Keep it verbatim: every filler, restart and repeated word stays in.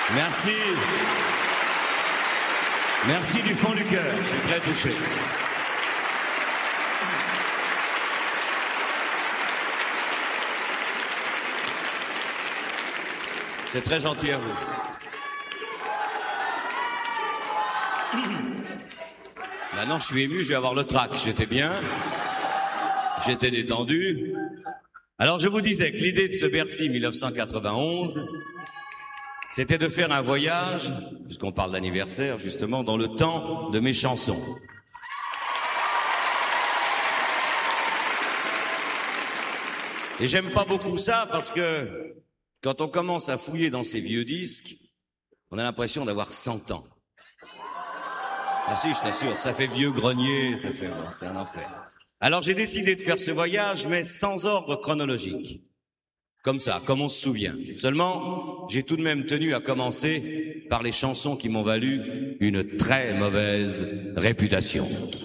Merci. Merci du fond du cœur, je suis très touché. C'est très gentil à vous. Maintenant, je suis ému, je vais avoir le trac. J'étais bien, j'étais détendu. Alors, je vous disais que l'idée de ce Bercy mille neuf cent quatre-vingt-onze, c'était de faire un voyage, puisqu'on parle d'anniversaire, justement, dans le temps de mes chansons. Et j'aime pas beaucoup ça parce que quand on commence à fouiller dans ces vieux disques, on a l'impression d'avoir cent ans. Ah si, je t'assure, ça fait vieux grenier, ça fait, bon, c'est un enfer. Alors j'ai décidé de faire ce voyage, mais sans ordre chronologique. Comme ça, comme on se souvient. Seulement, j'ai tout de même tenu à commencer par les chansons qui m'ont valu une très mauvaise réputation.